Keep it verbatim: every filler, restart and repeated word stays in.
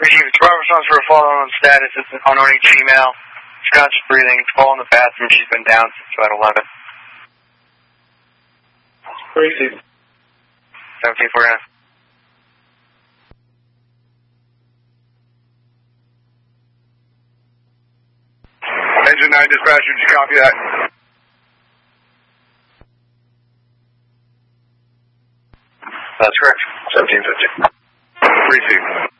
Received twelve response for a fall on status. It's an unknown female. Scott's breathing. It's fall in the bathroom. She's been down since about eleven. Received. seventeen forty-nine. Engine nine dispatcher, did you copy that? That's correct. seventeen fifty. Received.